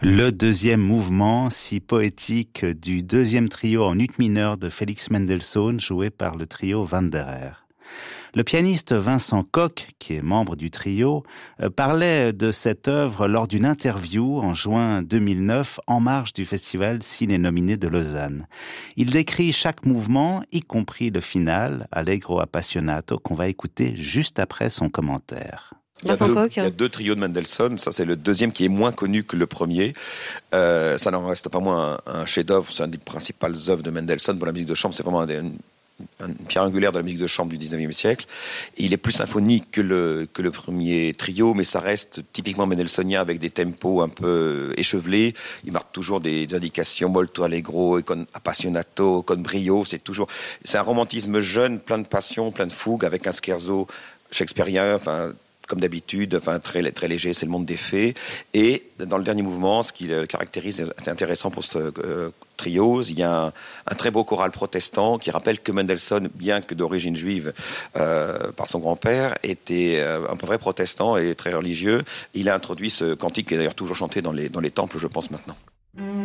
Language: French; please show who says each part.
Speaker 1: Le deuxième mouvement, si poétique, du deuxième trio en ut mineur de Félix Mendelssohn, joué par le trio Wanderer. Le pianiste Vincent Koch, qui est membre du trio, parlait de cette œuvre lors d'une interview en juin 2009 en marge du festival Ciné Nominé de Lausanne. Il décrit chaque mouvement, y compris le final, Allegro appassionato, qu'on va écouter juste après son commentaire.
Speaker 2: Il y a deux trios de Mendelssohn. Ça, c'est le deuxième qui est moins connu que le premier. Ça n'en reste pas moins un chef-d'œuvre. C'est une des principales œuvres de Mendelssohn pour la musique de chambre. C'est vraiment une pierre angulaire de la musique de chambre du 19e siècle. Et il est plus symphonique que le premier trio, mais ça reste typiquement mendelssohnien avec des tempos un peu échevelés. Il marque toujours des indications molto allegro, con appassionato, con brio. C'est un romantisme jeune, plein de passion, plein de fougue, avec un scherzo shakespearien, comme d'habitude, très, très léger, c'est le monde des fées. Et dans le dernier mouvement, ce qui le caractérise, est intéressant pour ce trio, il y a un très beau choral protestant qui rappelle que Mendelssohn, bien que d'origine juive par son grand-père, était un peu vrai protestant et très religieux. Il a introduit ce cantique qui est d'ailleurs toujours chanté dans les temples, je pense, maintenant.